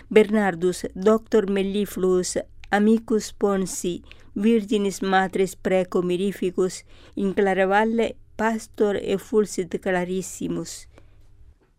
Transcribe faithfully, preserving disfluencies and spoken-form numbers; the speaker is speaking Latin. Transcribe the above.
Bernardus, doctor mellifluus, amicus Ponsi, virginis matris preco mirificus, in clara valle pastor effulsit clarissimus.